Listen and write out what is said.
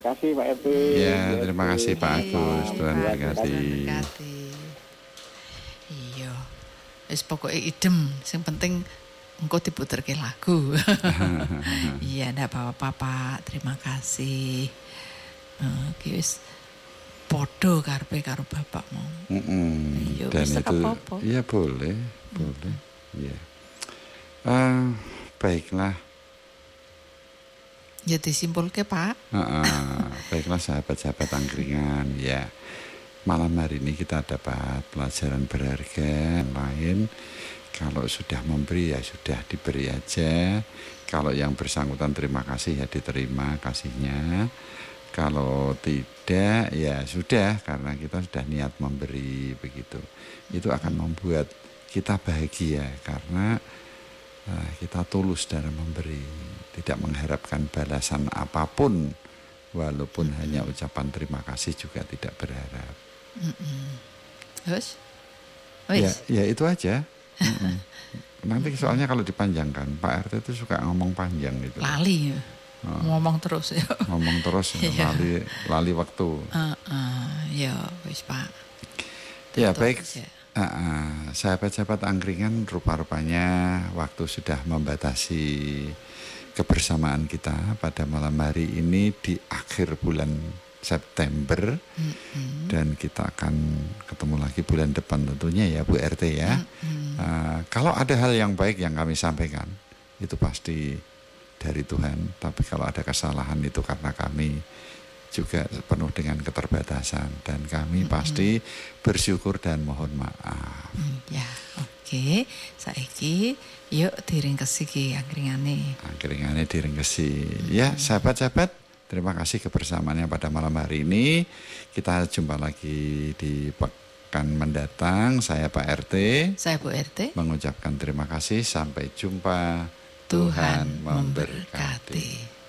Kasih Pak RT. Ya, terima kasih Pak Agus. Tuhan Pak, berkati. Berkati. Iya. Wis pokoke idem, sing penting engko diputerke lagu. Iya, ndak apa-apa Pak. Terima kasih. Ki wis podo karepe karo bapakmu. Iya, Dan wis itu apa-apa. ya boleh. Ya. Baiklah. Ya disimpulke Pak. Baiklah sahabat-sahabat angkringan, ya. Malam hari ini kita dapat pelajaran berharga lain. Kalau sudah memberi ya sudah diberi aja. Kalau yang bersangkutan terima kasih ya diterima kasihnya. Kalau tidak ya sudah, karena kita sudah niat memberi begitu. Itu akan membuat kita bahagia karena kita tulus dalam memberi, tidak mengharapkan balasan apapun, walaupun hanya ucapan terima kasih juga tidak berharap. Terus? Ya itu aja. Nanti soalnya kalau dipanjangkan, Pak RT itu suka ngomong panjang gitu. Lali ya. Ngomong terus ya. Ngomong terus ya, lali waktu. Ya wis Pak. Ya Tutup baik. aja. Sahabat-sahabat angkringan, rupa-rupanya waktu sudah membatasi kebersamaan kita pada malam hari ini di akhir bulan September. Dan kita akan ketemu lagi bulan depan tentunya ya Bu RT ya. Kalau ada hal yang baik yang kami sampaikan itu pasti dari Tuhan, tapi kalau ada kesalahan itu karena kami juga penuh dengan keterbatasan, dan kami pasti bersyukur dan mohon maaf. Ya, oke. Saiki yuk diringkesi ki angkringane. Angkringane diringkesi. Ya, sahabat-sahabat, terima kasih kebersamaannya pada malam hari ini. Kita jumpa lagi di pekan mendatang. Saya Pak RT. Saya Bu RT. Mengucapkan terima kasih. Sampai jumpa. Tuhan memberkati.